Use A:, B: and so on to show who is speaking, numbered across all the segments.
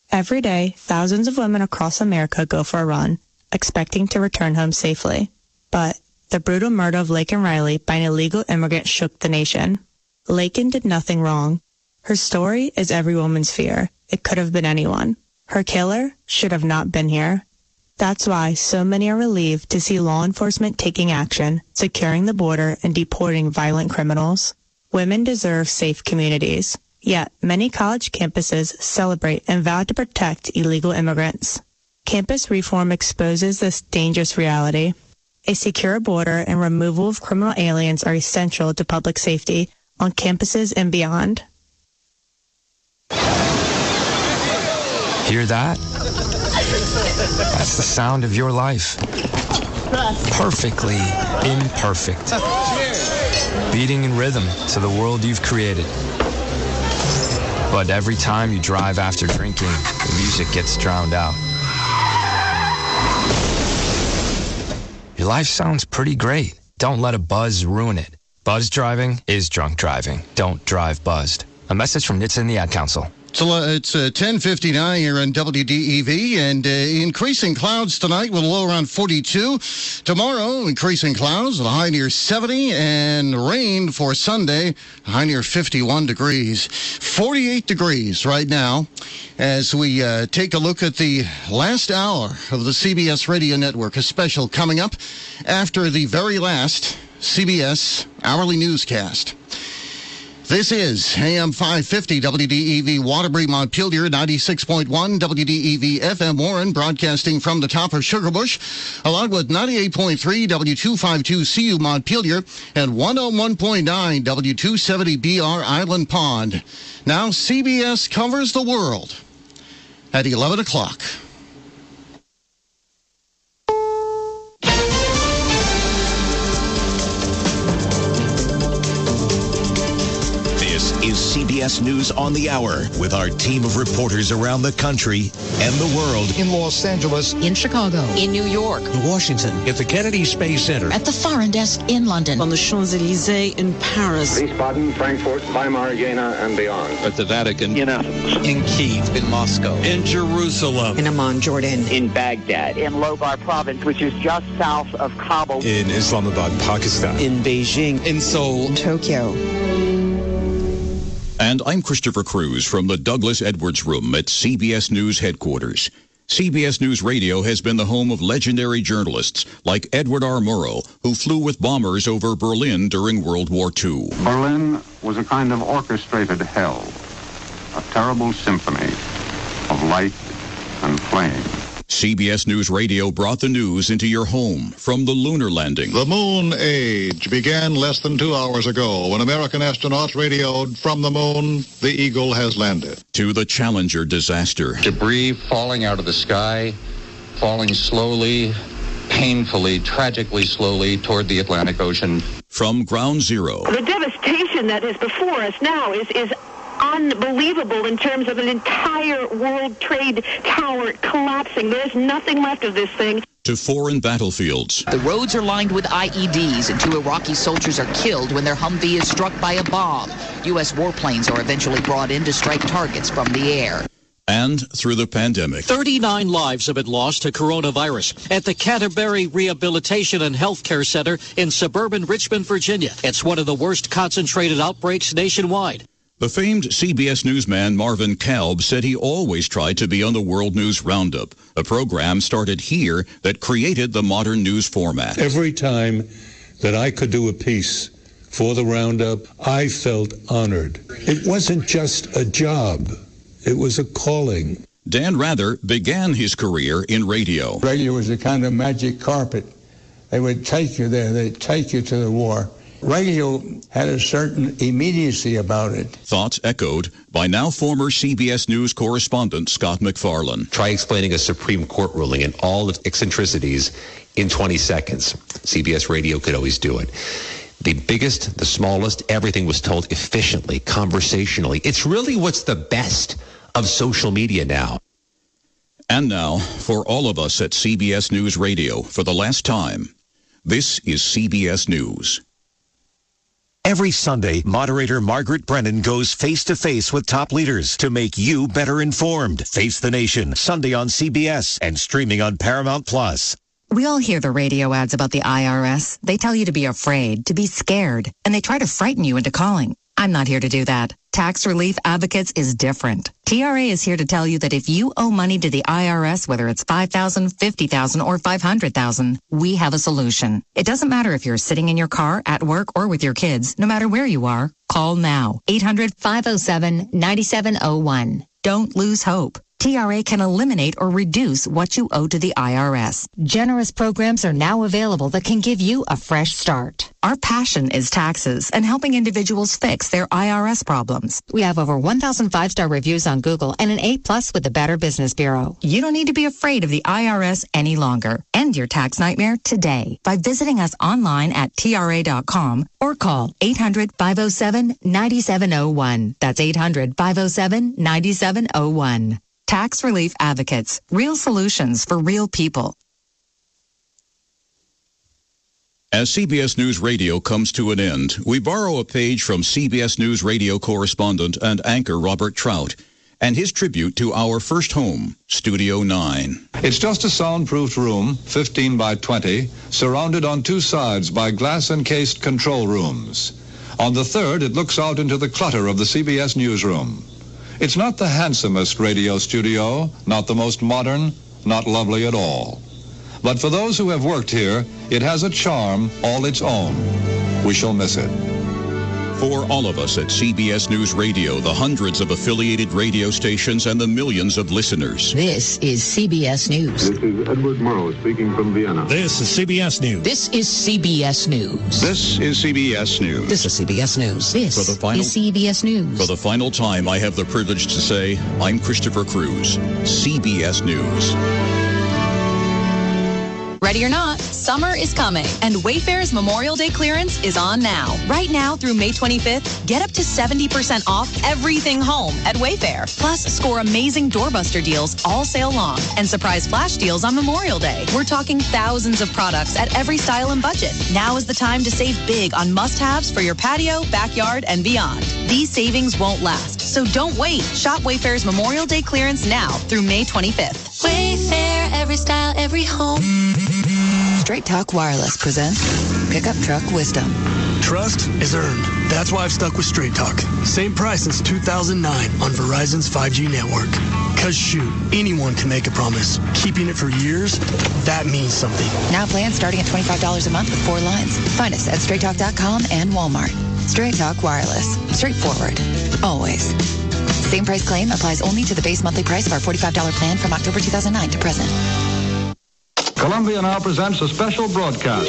A: Every day, thousands of women across America go for a run, expecting to return home safely. But the brutal murder of Laken Riley by an illegal immigrant shook the nation. Laken did nothing wrong. Her story is every woman's fear. It could have been anyone. Her killer should have not been here. That's why so many are relieved to see law enforcement taking action, securing the border, and deporting violent criminals. Women deserve safe communities. Yet, many college campuses celebrate and vow to protect illegal immigrants. Campus reform exposes this dangerous reality. A secure border and removal of criminal aliens are essential to public safety on campuses and beyond.
B: Hear that? That's the sound of your life. Perfectly imperfect. Beating in rhythm to the world you've created. But every time you drive after drinking, the music gets drowned out. Your life sounds pretty great. Don't let a buzz ruin it. Buzz driving is drunk driving. Don't drive buzzed. A message from NHTSA and the Ad Council.
C: So it's 10:59 here on WDEV, and increasing clouds tonight with a low around 42. Tomorrow, increasing clouds with a high near 70, and rain for Sunday, a high near 51 degrees. 48 degrees right now as we take a look at the last hour of the CBS Radio Network, a special coming up after the very last CBS hourly newscast. This is AM 550 WDEV Waterbury Montpelier, 96.1 WDEV FM Warren, broadcasting from the top of Sugarbush, along with 98.3 W252 CU Montpelier and 101.9 W270BR Island Pond. Now CBS covers the world at 11 o'clock.
D: Is CBS News on the Hour with our team of reporters around the country and the world.
E: In Los Angeles,
F: in Chicago, in New York,
E: in Washington,
G: at the Kennedy Space Center,
F: at the Foreign Desk in London,
H: on the Champs-Élysées in Paris,
I: Wiesbaden, Frankfurt, Weimar, Jena, and beyond.
G: at the Vatican,
I: In Athens,
G: in Kyiv, in Moscow, in Jerusalem,
H: in Amman, Jordan,
J: in Baghdad, in Logar Province, which is just south of Kabul,
K: in Islamabad, Pakistan,
H: in Beijing,
G: in Seoul,
H: in Tokyo.
L: And I'm Christopher Cruz from the Douglas Edwards Room at CBS News headquarters. CBS News Radio has been the home of legendary journalists like Edward R. Murrow, who flew with bombers over Berlin during World War II.
M: Berlin was a kind of orchestrated hell, a terrible symphony of light and flame.
L: CBS News Radio brought the news into your home from the lunar landing.
N: The moon age began less than 2 hours ago when American astronauts radioed from the moon, the Eagle has landed.
L: To the Challenger disaster.
O: Debris falling out of the sky, falling slowly, painfully, tragically slowly toward the Atlantic Ocean.
L: From Ground Zero.
P: The devastation that is before us now is unbelievable in terms of an entire World Trade Tower collapsing. There's nothing left of this thing.
L: To foreign battlefields.
F: The roads are lined with IEDs, and 2 Iraqi soldiers are killed when their Humvee is struck by a bomb. U.S. warplanes are eventually brought in to strike targets from the air.
L: And through the pandemic.
G: 39 lives have been lost to coronavirus at the Canterbury Rehabilitation and Healthcare Center in suburban Richmond, Virginia. It's one of the worst concentrated outbreaks nationwide.
L: The famed CBS newsman Marvin Kalb said he always tried to be on the World News Roundup, a program started here that created the modern news format.
Q: Every time that I could do a piece for the Roundup, I felt honored. It wasn't just a job. It was a calling.
L: Dan Rather began his career in radio.
R: Radio was a kind of magic carpet. They would take you there. They'd take you to the war. Radio had a certain immediacy about it.
L: Thoughts echoed by now former CBS News correspondent Scott MacFarlane.
S: Try explaining a Supreme Court ruling and all its eccentricities in 20 seconds. CBS Radio could always do it. The biggest, the smallest, everything was told efficiently, conversationally. It's really what's the best of social media now.
L: And now, for all of us at CBS News Radio, for the last time, this is CBS News.
E: Every Sunday, moderator Margaret Brennan goes face-to-face with top leaders to make you better informed. Face the Nation, Sunday on CBS and streaming on Paramount+.
T: We all hear the radio ads about the IRS. They tell you to be afraid, to be scared, and they try to frighten you into calling. I'm not here to do that. Tax Relief Advocates is different. TRA is here to tell you that if you owe money to the IRS, whether it's $5,000, $50,000, or $500,000, we have a solution. It doesn't matter if you're sitting in your car, at work, or with your kids. No matter where you are, call now. 800-507-9701. Don't lose hope. TRA can eliminate or reduce what you owe to the IRS. Generous programs are now available that can give you a fresh start. Our passion is taxes and helping individuals fix their IRS problems. We have over 1,000 5-star reviews on Google and an A+ with the Better Business Bureau. You don't need to be afraid of the IRS any longer. End your tax nightmare today by visiting us online at TRA.com or call 800-507-9701. That's 800-507-9701. Tax Relief Advocates. Real solutions for real people.
L: As CBS News Radio comes to an end, we borrow a page from CBS News Radio correspondent and anchor Robert Trout and his tribute to our first home, Studio 9.
N: It's just a soundproofed room, 15 by 20, surrounded on two sides by glass-encased control rooms. On the third, it looks out into the clutter of the CBS newsroom. It's not the handsomest radio studio, not the most modern, not lovely at all. But for those who have worked here, it has a charm all its own. We shall miss it.
L: For all of us at CBS News Radio, the hundreds of affiliated radio stations and the millions of listeners.
F: This is CBS News.
M: This is Edward Murrow speaking from Vienna.
U: This is CBS News.
F: This is CBS News.
L: This is CBS News.
F: This is CBS News. This is CBS News.
L: For the final time, I have the privilege to say, I'm Christopher Cruz, CBS News.
V: Ready or not, summer is coming, and Wayfair's Memorial Day clearance is on now. Right now through May 25th, get up to 70% off everything home at Wayfair. Plus, score amazing doorbuster deals all sale long and surprise flash deals on Memorial Day. We're talking thousands of products at every style and budget. Now is the time to save big on must-haves for your patio, backyard, and beyond. These savings won't last, so don't wait. Shop Wayfair's Memorial Day clearance now through May 25th.
W: Wayfair, every style, every home.
F: Straight Talk Wireless presents Pickup Truck Wisdom.
X: Trust is earned. That's why I've stuck with Straight Talk. Same price since 2009 on Verizon's 5G network. Cause shoot, anyone can make a promise. Keeping it for years, that means something.
F: Now plans starting at $25 a month with 4 lines. Find us at straighttalk.com and Walmart. Straight Talk Wireless. Straightforward. Always. Same price claim applies only to the base monthly price of our $45 plan from October 2009 to present.
N: Columbia now presents a special broadcast.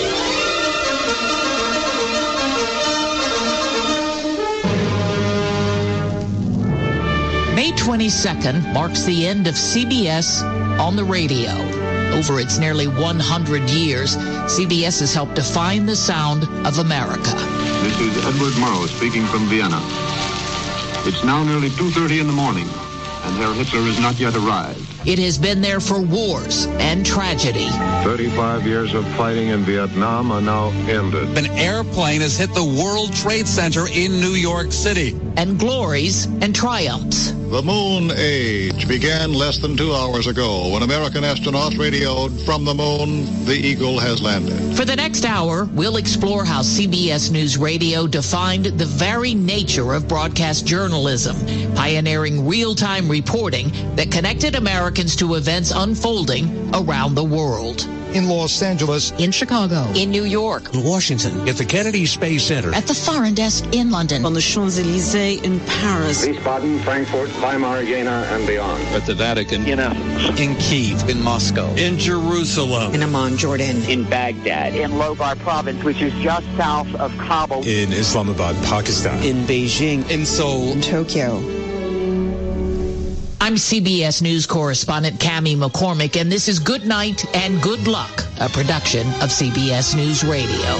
F: May 22nd marks the end of CBS on the radio. Over its nearly 100 years, CBS has helped define the sound of America.
M: This is Edward Murrow speaking from Vienna. It's now nearly 2:30 in the morning, and Herr Hitler has not yet arrived.
F: It has been there for wars and tragedy.
M: 35 years of fighting in Vietnam are now ended.
Y: An airplane has hit the World Trade Center in New York City.
F: And glories and triumphs.
N: The moon age began less than 2 hours ago when American astronauts radioed from the moon, the Eagle has landed.
F: For the next hour, we'll explore how CBS News Radio defined the very nature of broadcast journalism, pioneering real-time reporting that connected Americans to events unfolding around the world.
Z: In Los Angeles,
F: in Chicago, in New York,
U: in Washington, at the Kennedy Space Center,
F: at the Foreign Desk in London,
H: on the Champs-Élysées in Paris,
I: Wiesbaden, Frankfurt, Weimar, Jena, and beyond.
O: At the Vatican,
J: In Athens,
Y: in Kyiv,
O: in Moscow,
Y: in Jerusalem,
H: in Amman, Jordan,
J: in Baghdad, in Logar Province, which is just south of Kabul,
K: in Islamabad, Pakistan,
H: in Beijing,
Y: in Seoul,
H: in Tokyo.
F: I'm CBS News correspondent Cammie McCormick, and this is Good Night and Good Luck, a production of CBS News Radio.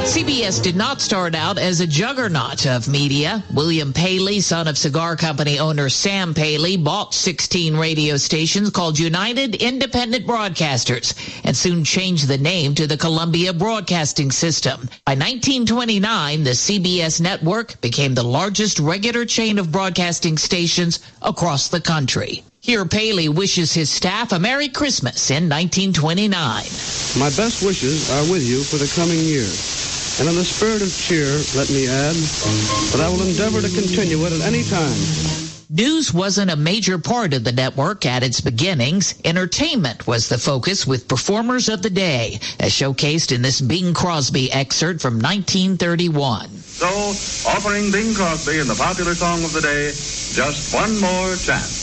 F: CBS did not start out as a juggernaut of media. William Paley, son of cigar company owner Sam Paley, bought 16 radio stations called United Independent Broadcasters and soon changed the name to the Columbia Broadcasting System. By 1929, the CBS network became the largest regular chain of broadcasting stations across the country. Here, Paley wishes his staff a Merry Christmas in 1929.
A: My best wishes are with you for the coming year. And in the spirit of cheer, let me add that I will endeavor to continue it at any time.
F: News wasn't a major part of the network at its beginnings. Entertainment was the focus with performers of the day, as showcased in this Bing Crosby excerpt from 1931.
I: So, offering Bing Crosby in the popular song of the day, Just One More Chance.